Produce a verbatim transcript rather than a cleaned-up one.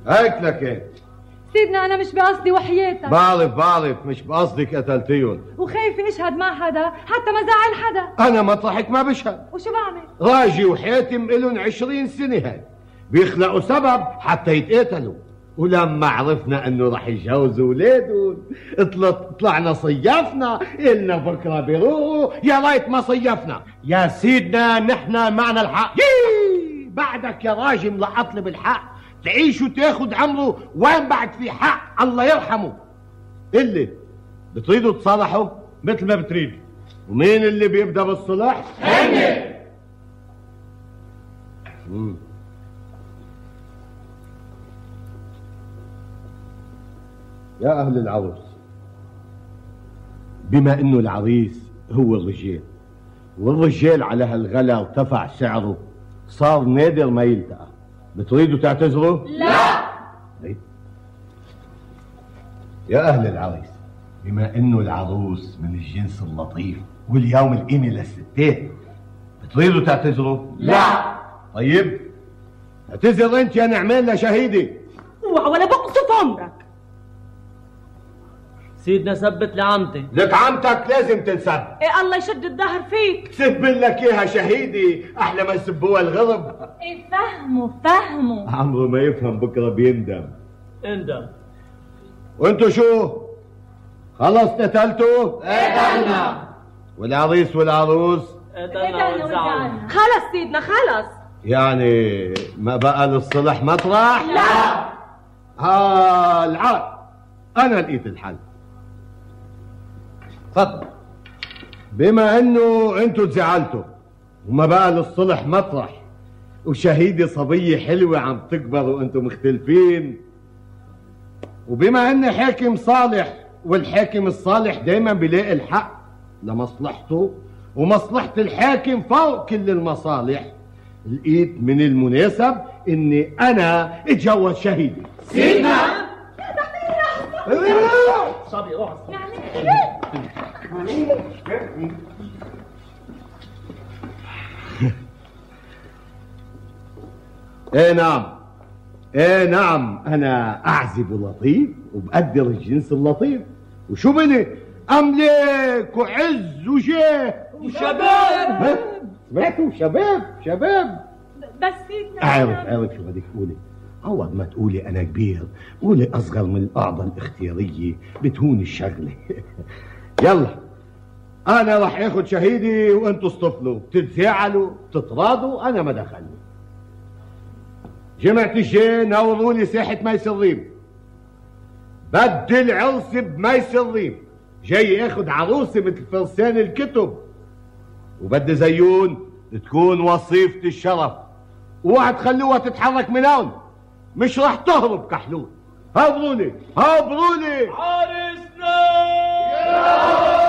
هيك لك هيك. سيدنا أنا مش بقصدي وحياتك. بعرف بعرف مش بقصدك قتلتيهم. وخايفة نشهد مع حدا حتى ما زعل حدا. أنا مطرحك ما بشهد. وشو بعمل؟ راجي وحاتم إلهم عشرين سنة هاي بيخلقوا سبب حتى يتقاتلوا، ولما عرفنا انه رح يجوزوا ولادهم طلعنا صيفنا إلنا بكره بيروحوا يا ريت ما صيفنا. يا سيدنا نحن معنا الحق. بعدك يا راجل ملقط لي بالحق، تعيش وتاخد عمره وين بعد في حق الله يرحمه. اللي بتريدوا تصالحوا مثل ما بتريد. ومين اللي بيبدا بالصلح؟ أنا. مم. يا أهل العروس، بما إنه العريس هو الرجال والرجال على هالغلا ارتفع سعره صار نادر ما يلتقى، بتريدوا تعتذروا؟ لا. ليه؟ يا أهل العريس، بما إنه العروس من الجنس اللطيف واليوم القيمة للستات، بتريدوا تعتذروا؟ لا. طيب اعتذر أنت يا نعمان لشهيدي. اوعى ولا بقصف عمرك. سيدنا ثبت لعمتي. لك عمتك لازم تنسب. ايه الله يشد الظهر فيك. سب لك اياها شهيدي احلى ما يسبوها الغرب. ايه فهموا فهموا. عمره ما يفهم بكره بيندم. اندم. وانتو شو؟ خلص قتلتوا؟ قتلنا. والعريس والعروس؟ قتلنا وزعلنا. خلص سيدنا خلص. يعني ما بقى للصلح مطرح؟ لا. ها العاد انا لقيت الحل. تفضل. بما انه انتوا تزعلتوا وما بقى للصلح مطرح وشهيدي صبية حلوة عم تكبر وانتوا مختلفين، وبما ان حاكم صالح والحاكم الصالح دايما بيلاقي الحق لمصلحته ومصلحة الحاكم فوق كل المصالح، لقيت من المناسب اني انا اتجوز شهيدي. سيدنا صبي روح. ايه نعم ايه نعم انا اعزب لطيف وبقدر الجنس اللطيف، وشو بني املك وعز وجاه وشباب. سمعتوا؟ شباب شباب. بس سيدنا اعرف اعرف شو بدك تقولي. عوض ما تقولي انا كبير قولي اصغر من الاعضاء الاختياريه بتهون الشغله. يلا انا رح اخذ شهيدي وانتوا اصطفلوا تتزاعلوا تتراضوا انا ما دخلني. جمعة الجاي نوروا لي ساحة ميس الريم، بدي العرس بميس الريم، جاي اخذ عروسي مثل فرسان الكتب، وبدي زيون تكون وصيفة الشرف، اوعى تخلوها تتحرك من هون، مش راح تهرب كحلول. هابرولي هابرولي عرسنا.